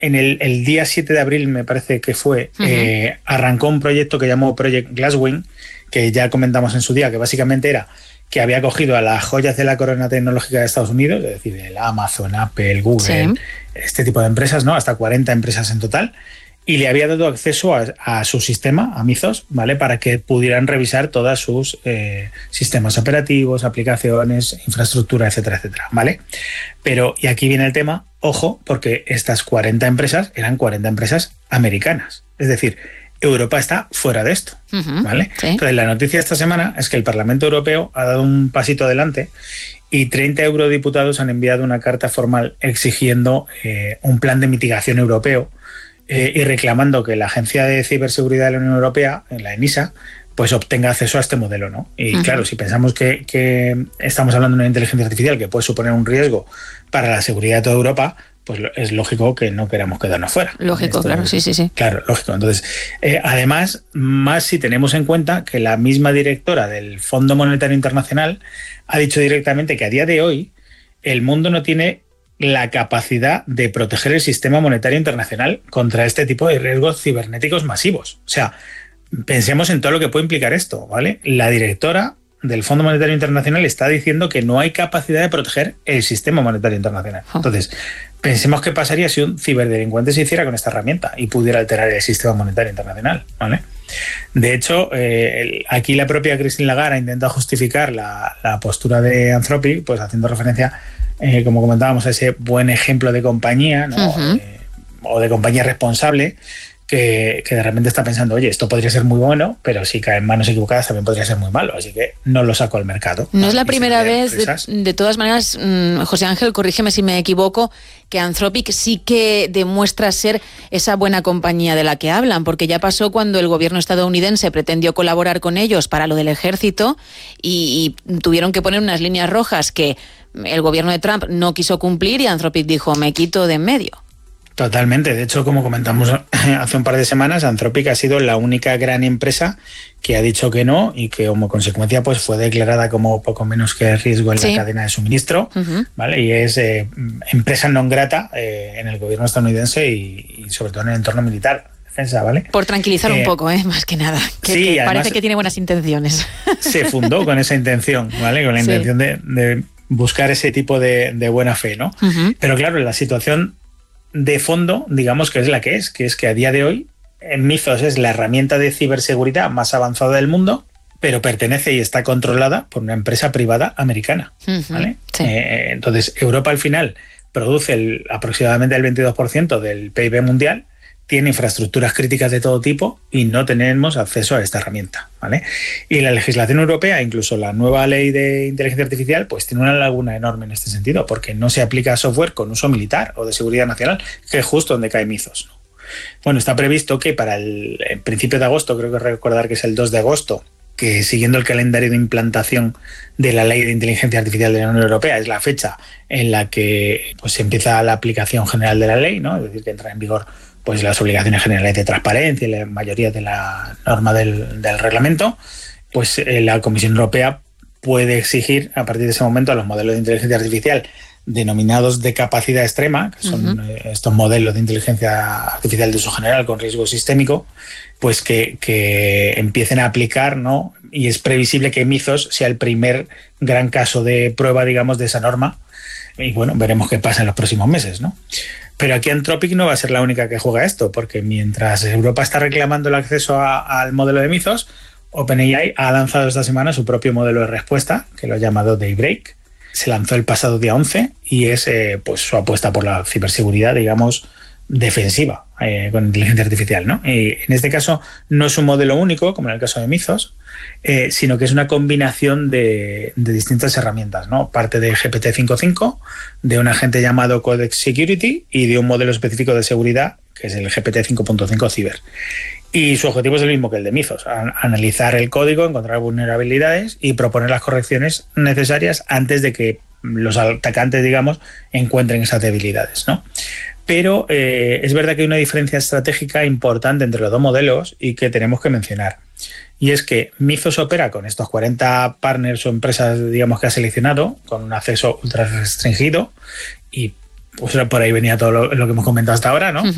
el día 7 de abril, me parece que fue, arrancó un proyecto que llamó Project Glasswing, que ya comentamos en su día, que básicamente era que había cogido a las joyas de la corona tecnológica de Estados Unidos, es decir, el Amazon, Apple, Google, este tipo de empresas, ¿no? Hasta 40 empresas en total, y le había dado acceso a su sistema, a Mythos, ¿vale? Para que pudieran revisar todos sus sistemas operativos, aplicaciones, infraestructura, etcétera, etcétera, ¿vale? Pero, y aquí viene el tema, ojo, porque estas 40 empresas eran 40 empresas americanas. Es decir, Europa está fuera de esto, ¿vale? Sí. Entonces, la noticia esta semana es que el Parlamento Europeo ha dado un pasito adelante y 30 eurodiputados han enviado una carta formal exigiendo un plan de mitigación europeo y reclamando que la Agencia de Ciberseguridad de la Unión Europea, la ENISA, pues obtenga acceso a este modelo, ¿no? Y claro, si pensamos que estamos hablando de una inteligencia artificial que puede suponer un riesgo para la seguridad de toda Europa, pues es lógico que no queramos quedarnos fuera. Lógico, claro, sí. Claro, lógico. Entonces, además, más si tenemos en cuenta que la misma directora del Fondo Monetario Internacional ha dicho directamente que a día de hoy el mundo no tiene la capacidad de proteger el sistema monetario internacional contra este tipo de riesgos cibernéticos masivos. O sea, pensemos en todo lo que puede implicar esto, ¿vale? La directora del Fondo Monetario Internacional está diciendo que no hay capacidad de proteger el sistema monetario internacional. Entonces, pensemos qué pasaría si un ciberdelincuente se hiciera con esta herramienta y pudiera alterar el sistema monetario internacional, ¿vale? De hecho, aquí la propia Christine Lagarde ha intentado justificar la postura de Anthropic, pues haciendo referencia, como comentábamos, a ese buen ejemplo de compañía, ¿no? O de compañía responsable, que de repente está pensando, oye, esto podría ser muy bueno, pero si cae en manos equivocadas también podría ser muy malo, así que no lo saco al mercado. No es la primera vez, de todas maneras, José Ángel, corrígeme si me equivoco, que Anthropic sí que demuestra ser esa buena compañía de la que hablan, porque ya pasó cuando el gobierno estadounidense pretendió colaborar con ellos para lo del ejército y tuvieron que poner unas líneas rojas que el gobierno de Trump no quiso cumplir y Anthropic dijo, me quito de en medio. Totalmente. De hecho, como comentamos hace un par de semanas, Anthropic ha sido la única gran empresa que ha dicho que no y que como consecuencia pues fue declarada como poco menos que riesgo en la cadena de suministro, ¿vale? Y es empresa non grata en el gobierno estadounidense y sobre todo en el entorno militar. Defensa, ¿vale? Por tranquilizar un poco, más que nada. Que además, parece que tiene buenas intenciones. Se fundó con esa intención, ¿vale? Con la intención de buscar ese tipo de buena fe, ¿no? Pero claro, la situación de fondo, digamos que es que a día de hoy Mythos es la herramienta de ciberseguridad más avanzada del mundo, pero pertenece y está controlada por una empresa privada americana, ¿vale? Sí. Entonces, Europa al final produce aproximadamente el 22% del PIB mundial, tiene infraestructuras críticas de todo tipo y no tenemos acceso a esta herramienta, ¿vale? Y la legislación europea, incluso la nueva ley de inteligencia artificial, pues tiene una laguna enorme en este sentido, porque no se aplica software con uso militar o de seguridad nacional, que es justo donde cae Mythos, ¿no? Bueno, está previsto que para el principio de agosto, creo que recordar que es el 2 de agosto, que siguiendo el calendario de implantación de la Ley de Inteligencia Artificial de la Unión Europea, es la fecha en la que pues empieza la aplicación general de la ley, ¿no? Es decir, que entra en vigor pues las obligaciones generales de transparencia y la mayoría de la norma del reglamento, pues la Comisión Europea puede exigir a partir de ese momento a los modelos de inteligencia artificial denominados de capacidad extrema, que son estos modelos de inteligencia artificial de uso general con riesgo sistémico, pues que empiecen a aplicar, ¿no? Y es previsible que Mythos sea el primer gran caso de prueba, digamos, de esa norma. Y bueno, veremos qué pasa en los próximos meses, ¿no? Pero aquí Anthropic no va a ser la única que juega esto, porque mientras Europa está reclamando el acceso al modelo de Mythos, OpenAI ha lanzado esta semana su propio modelo de respuesta, que lo ha llamado Daybreak. Se lanzó el pasado día 11 y es pues su apuesta por la ciberseguridad, digamos, defensiva con inteligencia artificial, ¿no? Y en este caso no es un modelo único, como en el caso de Mythos, sino que es una combinación de distintas herramientas, ¿no? Parte de GPT-5.5, de un agente llamado Codex Security y de un modelo específico de seguridad, que es el GPT-5.5 Cyber. Y su objetivo es el mismo que el de Mythos, analizar el código, encontrar vulnerabilidades y proponer las correcciones necesarias antes de que los atacantes, digamos, encuentren esas debilidades, ¿no? Pero es verdad que hay una diferencia estratégica importante entre los dos modelos y que tenemos que mencionar. Y es que Mythos opera con estos 40 partners o empresas, digamos, que ha seleccionado, con un acceso ultra restringido, y pues por ahí venía todo lo que hemos comentado hasta ahora, ¿no?